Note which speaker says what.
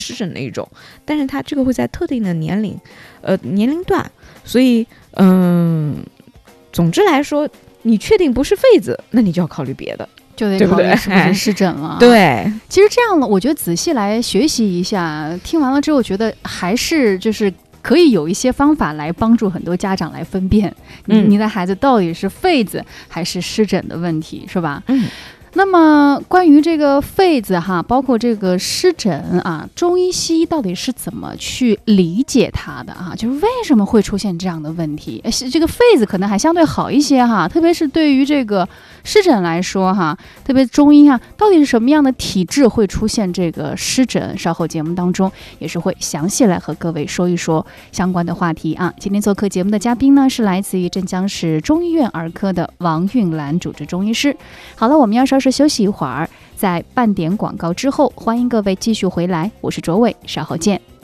Speaker 1: 湿疹的一种，但是它这个会在特定的年龄段，所以总之来说，你确定不是痱子，那你就要考虑别的，
Speaker 2: 就得考虑是不是湿疹了。
Speaker 1: 对，
Speaker 2: 其实这样我觉得仔细来学习一下，听完了之后，我觉得还是就是可以有一些方法来帮助很多家长来分辨你的孩子到底是痱子还是湿疹的问题，是吧？那么关于这个痱子哈，包括这个湿疹啊，中医西医到底是怎么去理解它的啊？就是为什么会出现这样的问题？这个痱子可能还相对好一些哈，特别是对于这个湿疹来说哈，特别中医哈，到底是什么样的体质会出现这个湿疹？稍后节目当中也是会详细来和各位说一说相关的话题啊。今天做客节目的嘉宾呢，是来自于镇江市中医院儿科的王韵兰主治中医师。好了，我们要稍事休息一会儿，在半点广告之后，欢迎各位继续回来，我是卓伟，稍后见。